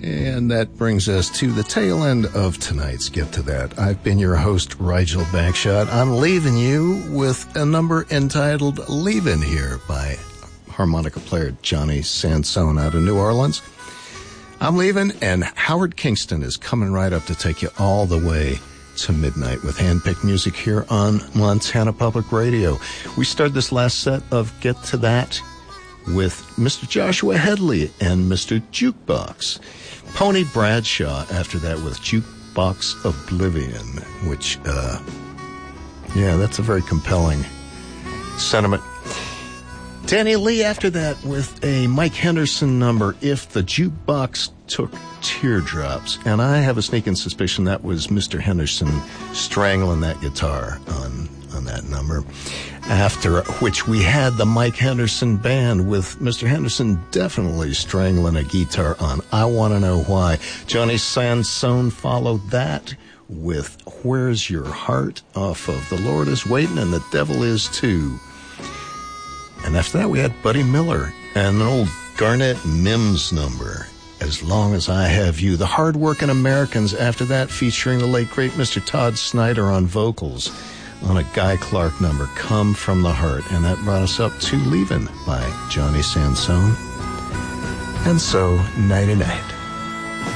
And that brings us to the tail end of tonight's Get to That. I've been your host, Rigel Bagshot. I'm leaving you with a number entitled Leavin' Here by harmonica player Johnny Sansone out of New Orleans. I'm leaving, and Howard Kingston is coming right up to take you all the way to midnight with handpicked music here on Montana Public Radio. We started this last set of Get to That with Mr. Joshua Headley and Mr. Jukebox. Pony Bradshaw after that with Jukebox Oblivion, which, that's a very compelling sentiment. Danny Lee after that with a Mike Henderson number, If the Jukebox Took Teardrops. And I have a sneaking suspicion that was Mr. Henderson strangling that guitar on that number. After which we had the Mike Henderson Band with Mr. Henderson definitely strangling a guitar on I Want to Know Why. Johnny Sansone followed that with Where's Your Heart off of The Lord Is Waiting and The Devil Is Too. And after that we had Buddy Miller and an old Garnett Mims number, As Long as I Have You. The Hard-Working Americans after that, featuring the late great Mr. Todd Snyder on vocals, on a Guy Clark number, Come From the Heart. And that brought us up to Leavin' by Johnny Sansone. And so, nighty-night.